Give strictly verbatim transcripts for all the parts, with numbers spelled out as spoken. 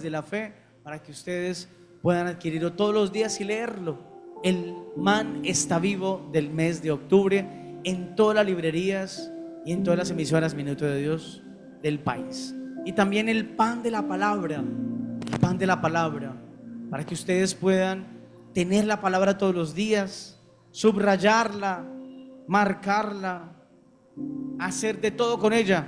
de la fe para que ustedes puedan adquirirlo todos los días y leerlo. El Man está vivo del mes de octubre en todas las librerías y en todas las emisoras Minuto de Dios del país. Y también el pan de la palabra, el pan de la palabra, para que ustedes puedan tener la palabra todos los días, subrayarla, marcarla, hacer de todo con ella.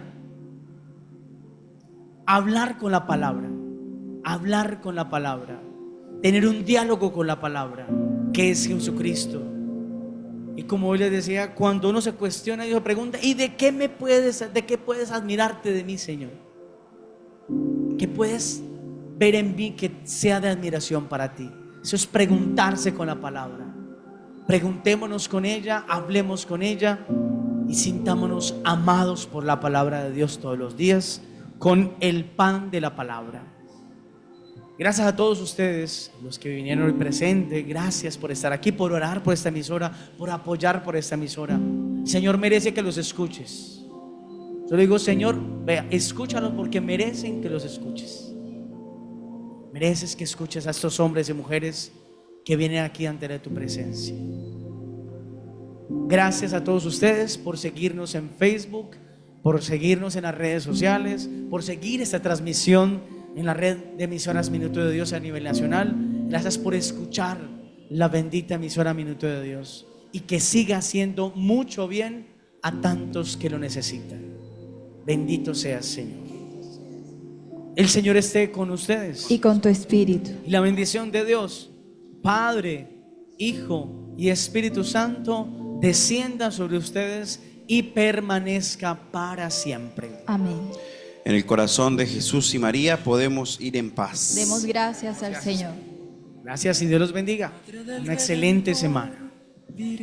Hablar con la palabra, hablar con la palabra, tener un diálogo con la palabra, que es Jesucristo. Y como hoy les decía, cuando uno se cuestiona y se pregunta, ¿y de qué me puedes, de qué puedes admirarte de mí, Señor? ¿Qué puedes ver en mí que sea de admiración para ti? Eso es preguntarse con la palabra. Preguntémonos con ella, hablemos con ella y sintámonos amados por la palabra de Dios todos los días, con el pan de la palabra. Gracias a todos ustedes, los que vinieron hoy presentes. Gracias por estar aquí, por orar por esta emisora, por apoyar por esta emisora. El Señor merece que los escuches. Yo le digo, Señor, vea, escúchalos porque merecen que los escuches. Mereces que escuches a estos hombres y mujeres que vienen aquí ante de tu presencia. Gracias a todos ustedes por seguirnos en Facebook, por seguirnos en las redes sociales, por seguir esta transmisión en la red de emisoras Minuto de Dios a nivel nacional. Gracias por escuchar la bendita emisora Minuto de Dios, y que siga haciendo mucho bien a tantos que lo necesitan. Bendito seas, Señor. El Señor esté con ustedes y con tu espíritu. y la bendición de Dios, Padre, Hijo y Espíritu Santo, descienda sobre ustedes y permanezca para siempre. Amén. En el corazón de Jesús y María podemos ir en paz. Demos gracias al Gracias. Señor. Gracias y Dios los bendiga. Una excelente semana.